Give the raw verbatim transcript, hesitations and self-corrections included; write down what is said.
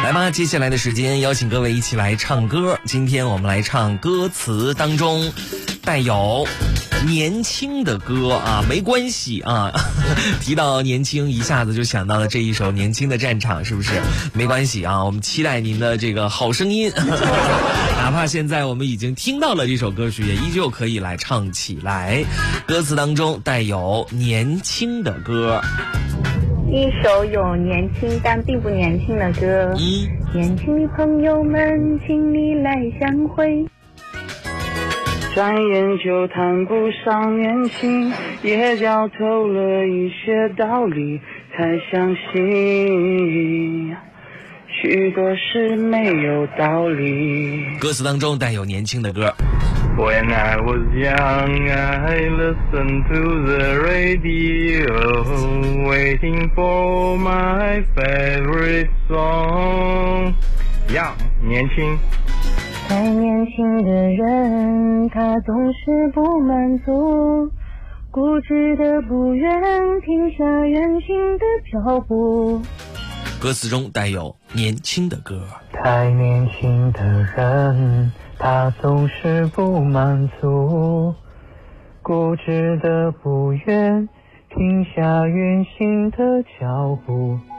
来吧，接下来的时间邀请各位一起来唱歌。今天我们来唱歌词当中带有年轻的歌啊，没关系啊。提到年轻，一下子就想到了这一首《年轻的战场》，是不是？没关系啊，我们期待您的这个好声音。哪怕现在我们已经听到了这首歌曲，也依旧可以来唱起来。歌词当中带有年轻的歌。 一首有年轻但并不年轻的歌。 嗯， 年轻的朋友们，请你来相会。 转眼就谈不上年轻，也教透了一些道理，才相信许多事没有道理。 歌词当中带有年轻的歌。 When I was young, I listened to the radio, waiting for my favorite song. Young, 年轻。 太年轻的人，他总是不满足，固执的不愿停下远行的脚步。 歌词中带有年轻的歌。 太年轻的人，他总是不满足，固执的不愿停下远行的脚步。